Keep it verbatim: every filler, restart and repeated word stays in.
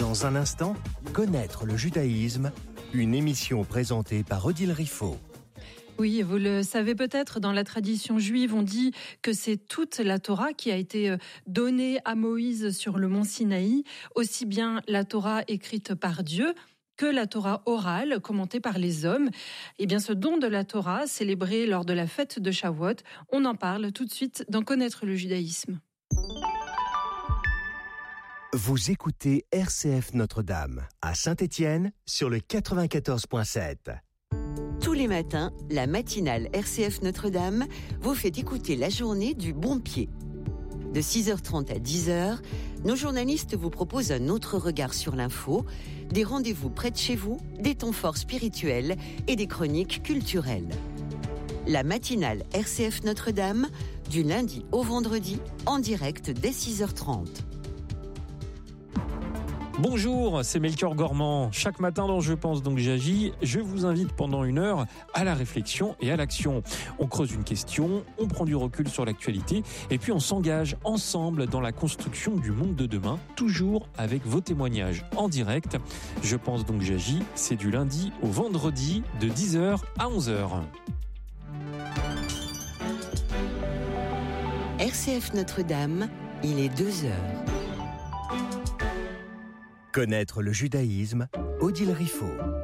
Dans un instant, connaître le judaïsme, une émission présentée par Odile Riffaut. Oui, vous le savez peut-être, dans la tradition juive, on dit que c'est toute la Torah qui a été donnée à Moïse sur le mont Sinaï, aussi bien la Torah écrite par Dieu que la Torah orale, commentée par les hommes. Eh bien, ce don de la Torah, célébré lors de la fête de Shavuot, on en parle tout de suite dans Connaître le judaïsme. Vous écoutez R C F Notre-Dame, à Saint-Étienne, sur le quatre-vingt-quatorze virgule sept. Tous les matins, la matinale R C F Notre-Dame vous fait écouter la journée du bon pied. De six heures trente à dix heures, nos journalistes vous proposent un autre regard sur l'info, des rendez-vous près de chez vous, des temps forts spirituels et des chroniques culturelles. La matinale R C F Notre-Dame, du lundi au vendredi, en direct dès six heures trente. Bonjour, c'est Melchior Gormand. Chaque matin dans Je pense donc j'agis, je vous invite pendant une heure à la réflexion et à l'action. On creuse une question, on prend du recul sur l'actualité et puis on s'engage ensemble dans la construction du monde de demain, toujours avec vos témoignages en direct. Je pense donc j'agis, c'est du lundi au vendredi de dix heures à onze heures. R C F Notre-Dame, il est deux heures. Connaître le judaïsme, Odile Riffaut.